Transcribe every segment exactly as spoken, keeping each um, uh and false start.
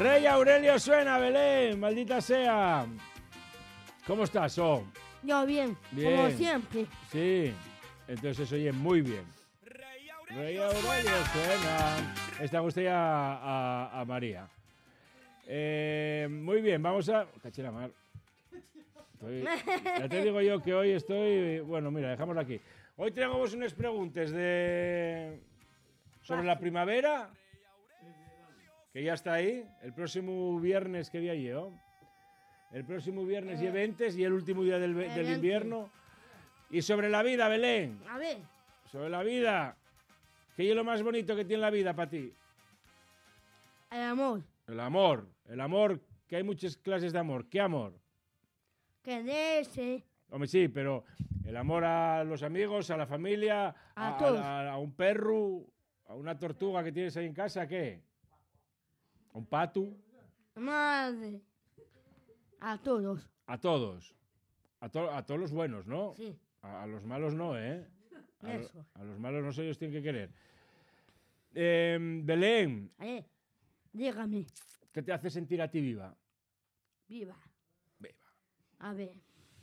Rey Aurelio suena, Belén, maldita sea. ¿Cómo estás, oh? Yo bien, Bien. como siempre. Sí, entonces se oye muy bien. Rey Aurelio suena. Esta gusta ya a, a, a María. Eh, muy bien, vamos a... Caché la mar. Estoy... Ya te digo yo que hoy estoy... Bueno, mira, dejámoslo aquí. Hoy tenemos unas preguntas de... sobre la primavera, que ya está ahí. El próximo viernes, ¿qué día llevo? El próximo viernes Eh, y eventes y el último día del, del eventes. invierno. Y sobre la vida, Belén. A ver, Sobre la vida. ¿Qué es lo más bonito que tiene la vida para ti? el amor. El amor. El amor, que hay muchas clases de amor. ¿Qué amor? Quererse. Hombre, sí, pero el amor a los amigos, a la familia, A a, todos. a- a un perro, a una tortuga que tienes ahí en casa, ¿qué? ¿A un pato? Madre. A todos. A todos. A, to- a todos los buenos, ¿no? Sí. A, a los malos no, ¿eh? A, lo- Eso. a los malos no se ellos tienen que querer. Eh, Belén, A ver, dígame. ¿qué te hace sentir a ti viva? Viva. Viva. A ver.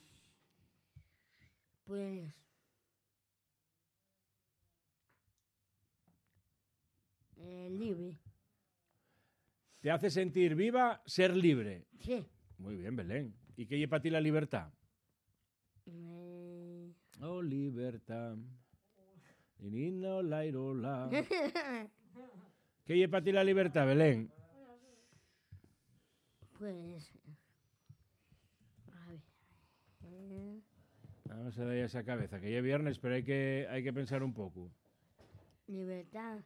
Pues... eh, libre. ¿Te hace sentir viva ser libre? Sí. Muy bien, Belén. ¿Y qué lleva para ti la libertad? Eh, Oh, libertad. Inino, la, irola. ¿Qué lleva para ti la libertad, Belén? pues... A ver. eh, Vamos a darle esa cabeza, que ya es viernes, pero hay que, hay que pensar un poco. libertad.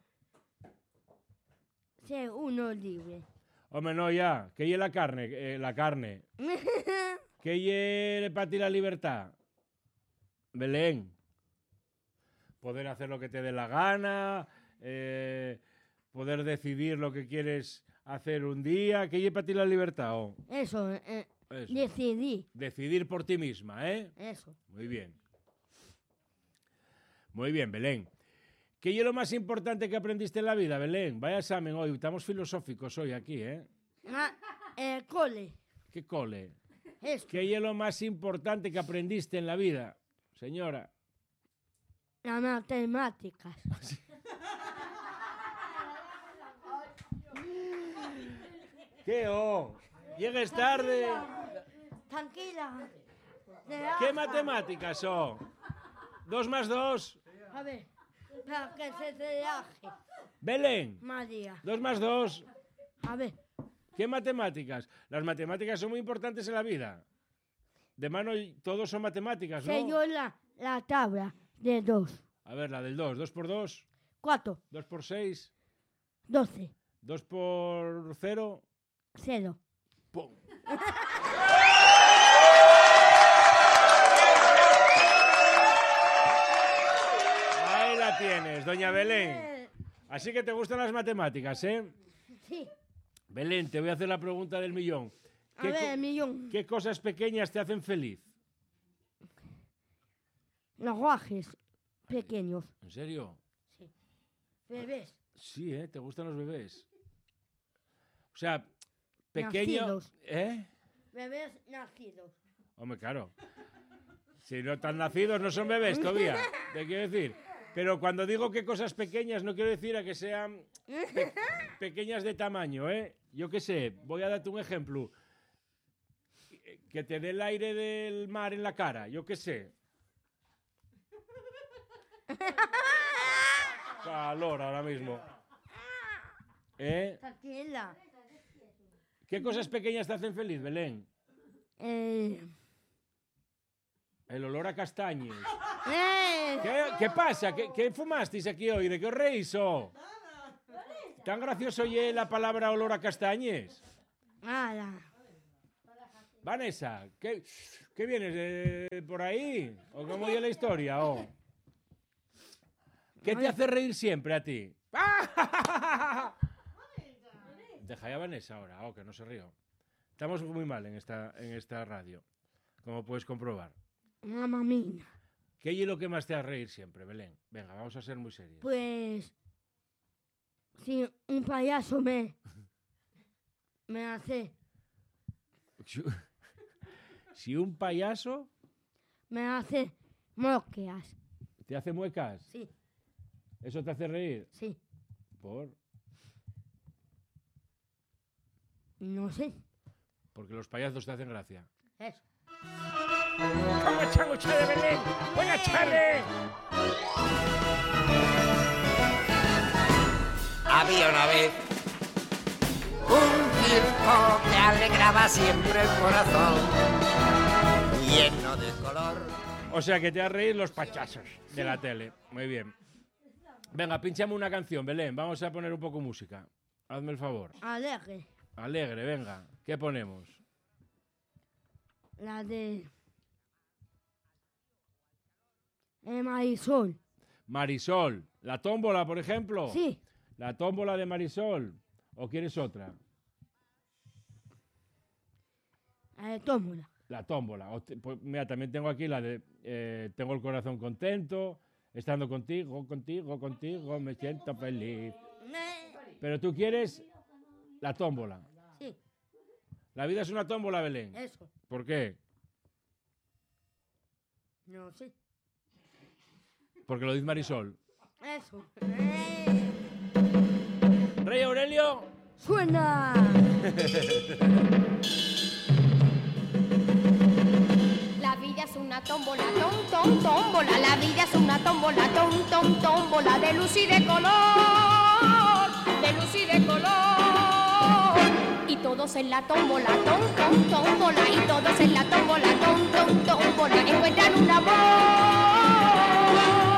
Ser uno libre. Hombre, no, ya. ¿Qué lleva la carne? Eh, la carne. ¿Qué lleva para ti la libertad? Belén. Poder hacer lo que te dé la gana, eh, poder decidir lo que quieres hacer un día. ¿Qué lleva para ti la libertad? Oh, Eso, eh, eso. decidí. Decidir por ti misma, ¿eh? Eso. Muy bien. Muy bien, Belén. ¿Qué es lo más importante que aprendiste en la vida, Belén? Vaya examen hoy. Estamos filosóficos hoy aquí, ¿eh? Ah, el cole. ¿Qué cole? Eso. ¿Qué es lo más importante que aprendiste en la vida, señora? Las matemáticas. ¿Qué oh? Llegues tarde. Tranquila. ¿Qué Relaja. matemáticas son? Dos más dos. A ver, para que se relaje. Belén. María. Dos más dos. A ver, ¿Qué matemáticas? Las matemáticas son muy importantes en la vida. De mano, y- todos son matemáticas, sé ¿no? yo la, la tabla de dos. A ver, la del dos. Dos por dos. Cuatro. Dos por seis. Doce. Dos por cero. Cero. ¡Pum! Ahí la tienes, doña Belén. Eh, Así que te gustan las matemáticas, ¿eh? sí. Belén, te voy a hacer la pregunta del millón. A ¿Qué, ver, co- millón. ¿Qué cosas pequeñas te hacen feliz? Los guajes pequeños. ¿En serio? Sí. Bebés. Sí, ¿eh? ¿Te gustan los bebés? O sea, pequeño... Nacidos. ¿Eh? Bebés nacidos. Hombre, claro. Si no están nacidos, no son bebés todavía. Te quiero decir. Pero cuando digo que cosas pequeñas, no quiero decir a que sean pe- pequeñas de tamaño, ¿eh? Yo qué sé, voy a darte un ejemplo. Que te dé el aire del mar en la cara, yo qué sé. Calor ahora mismo. ¿Eh? Tranquila. ¿Qué cosas pequeñas te hacen feliz, Belén? Eh, El olor a castañes. eh, ¿Qué, qué pasa? ¿Qué, qué fumasteis aquí hoy? ¿De qué os reís? oh? ¿Tan gracioso oye la palabra olor a castañes? nada. Vanessa, ¿qué, qué vienes de por ahí? ¿O cómo oye la historia? oh? ¿Qué te hace reír siempre a ti? Deja ya a Vanessa ahora, oh, que no se río. Estamos muy mal en esta, en esta radio, como puedes comprobar. Mamá mía. ¿Qué es lo que más te hace reír siempre, Belén? Venga, vamos a ser muy serios. Pues... Si un payaso me... Me hace. Si un payaso Me hace mosqueas. te hace muecas, Sí, ¿eso te hace reír? sí. ¿Por? No sé. Porque los payasos te hacen gracia. Eso. ¡Vamos, chango, de Belén! ¡Venga, Charlie! Había una vez un circo que alegraba siempre el corazón, lleno de color. O sea, que te has reír los payasos de la tele. Muy bien. Venga, pinchame una canción, Belén. Vamos a poner un poco música. Hazme el favor. Alegre. Alegre, venga. ¿Qué ponemos? La de. Eh, Marisol. Marisol. ¿La tómbola, por ejemplo? Sí. ¿La tómbola de Marisol? ¿O quieres otra? La de tómbola. La tómbola. O te- pues, mira, también tengo aquí la de eh, Tengo el corazón contento, estando contigo, contigo, contigo, me siento feliz. Pero tú quieres la tómbola. Sí, La vida es una tómbola, Belén. eso. ¿Por qué? No sé. Porque lo dice Marisol. Eso. Eh, Rey Aurelio. Suena. La vida es una tómbola, tom, tom, tómbola. La vida es una tómbola, tom, tom, tómbola. De luz y de color, de luz y de color. Y todos en la tómbola, tom, tom, tómbola. Y todos en la tómbola, tom, tom, tómbola. Encuentran un amor.